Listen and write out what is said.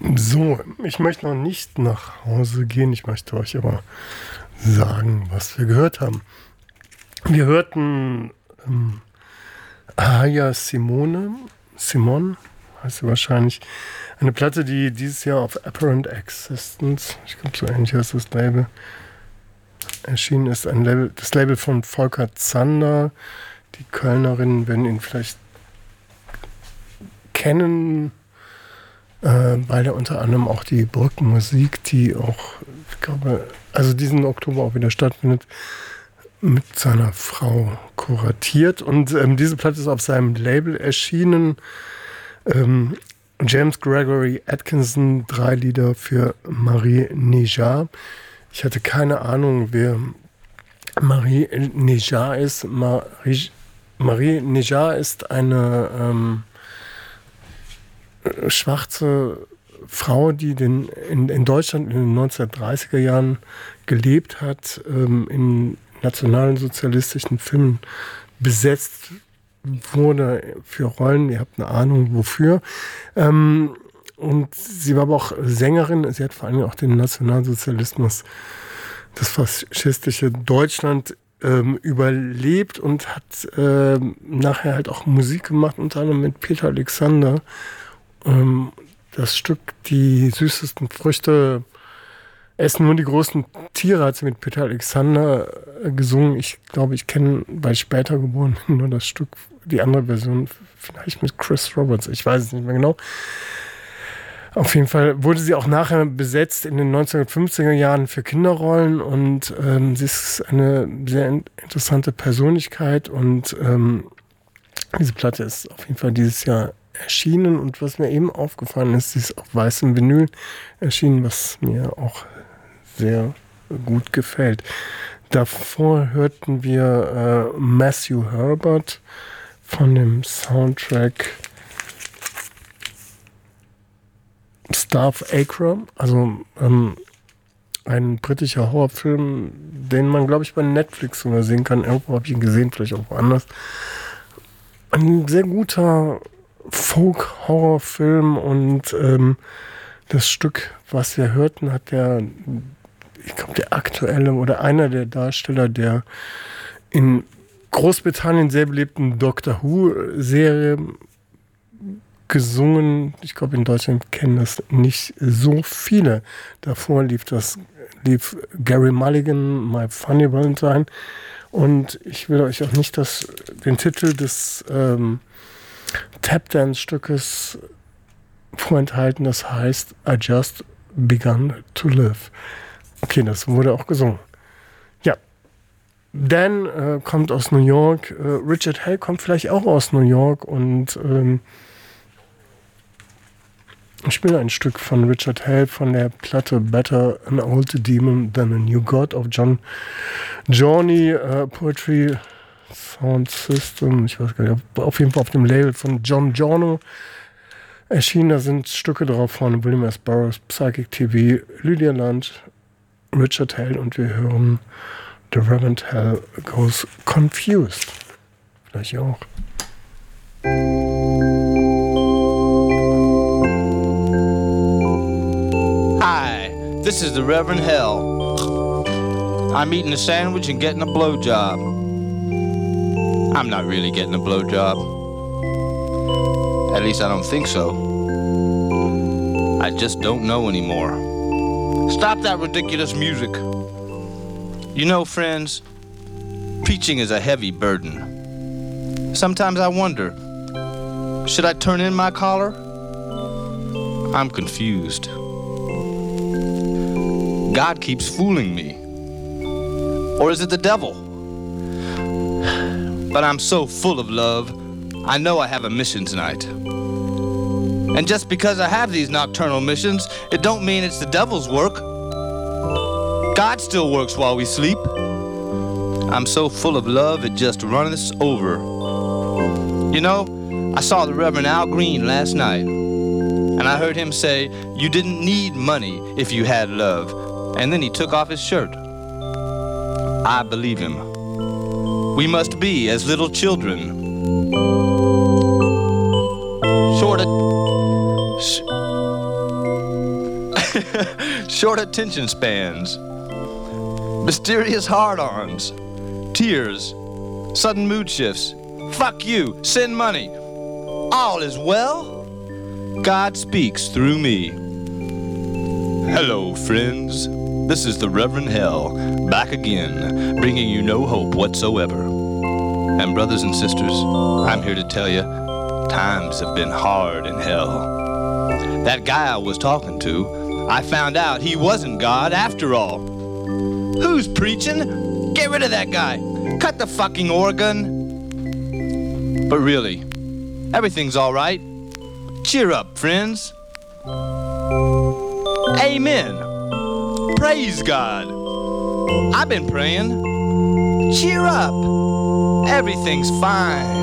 So, ich möchte noch nicht nach Hause gehen. Ich möchte euch aber sagen, was wir gehört haben. Wir hörten Ahia Simon, heißt sie wahrscheinlich, eine Platte, die dieses Jahr auf Apparent Existence, ich glaube so ähnlich heißt das Label, erschienen ist. Das Label von Volker Zander. Die Kölnerinnen werden ihn vielleicht kennen, weil er unter anderem auch die Brückenmusik, die auch, ich glaube, also diesen Oktober auch wieder stattfindet, mit seiner Frau kuratiert. Und diese Platte ist auf seinem Label erschienen. James Gregory Atkinson, 3 Lieder für Marie Nejar. Ich hatte keine Ahnung, wer Marie Nejar ist. Marie Nejar ist eine schwarze Frau, die in Deutschland in den 1930er Jahren gelebt hat, in nationalen sozialistischen Filmen besetzt wurde für Rollen, ihr habt eine Ahnung wofür. Und sie war aber auch Sängerin, sie hat vor allem auch den Nationalsozialismus, das faschistische Deutschland überlebt und hat nachher halt auch Musik gemacht, unter anderem mit Peter Alexander. Das Stück Die süßesten Früchte essen nur die großen Tiere hat sie mit Peter Alexander gesungen. Ich glaube, ich kenne bei Später geboren nur das Stück, die andere Version, vielleicht mit Chris Roberts, ich weiß es nicht mehr genau. Auf jeden Fall wurde sie auch nachher besetzt in den 1950er Jahren für Kinderrollen und sie ist eine sehr interessante Persönlichkeit und diese Platte ist auf jeden Fall dieses Jahr erschienen und was mir eben aufgefallen ist, sie ist auf weißem Vinyl erschienen, was mir auch sehr gut gefällt. Davor hörten wir Matthew Herbert von dem Soundtrack Starve Acre, also ein britischer Horrorfilm, den man, glaube ich, bei Netflix sogar sehen kann. Irgendwo habe ich ihn gesehen, vielleicht auch woanders. Ein sehr guter Folk-Horrorfilm und das Stück, was wir hörten, hat ich glaube, der aktuelle oder einer der Darsteller der in Großbritannien sehr beliebten Doctor Who-Serie gesungen. Ich glaube, in Deutschland kennen das nicht so viele. Davor lief Gary Mulligan, My Funny Valentine. Und ich will euch auch nicht den Titel des Tapdance-Stückes vorenthalten. Das heißt I Just Begun to Live. Okay, das wurde auch gesungen. Ja. Dan kommt aus New York. Richard Hell kommt vielleicht auch aus New York und ich spiele ein Stück von Richard Hell von der Platte Better an Old Demon Than a New God of John Journey Poetry Sound System. Ich weiß gar nicht, auf jeden Fall auf dem Label von John Giorno erschienen. Da sind Stücke drauf von William S. Burroughs, Psychic TV, Lydia Lunch, Richard Hell und wir hören The Reverend Hell Goes Confused. Vielleicht auch. Hi, this is the Reverend Hell. I'm eating a sandwich and getting a blowjob. I'm not really getting a blowjob. At least I don't think so. I just don't know anymore. Stop that ridiculous music. You know, friends, preaching is a heavy burden. Sometimes I wonder, should I turn in my collar? I'm confused. God keeps fooling me. Or is it the devil? But I'm so full of love, I know I have a mission tonight. And just because I have these nocturnal missions, it don't mean it's the devil's work. God still works while we sleep. I'm so full of love, it just runneth over. You know, I saw the Reverend Al Green last night, and I heard him say, you didn't need money if you had love. And then he took off his shirt. I believe him. We must be as little children. Short attention spans, mysterious hard-ons, tears, sudden mood shifts. Fuck you, send money. All is well. God speaks through me. Hello, friends. This is the Reverend Hell, back again, bringing you no hope whatsoever. And brothers and sisters, I'm here to tell you, times have been hard in hell. That guy I was talking to, I found out he wasn't God after all. Who's preaching? Get rid of that guy. Cut the fucking organ. But really, everything's all right. Cheer up, friends. Amen. Praise God. I've been praying. Cheer up. Everything's fine.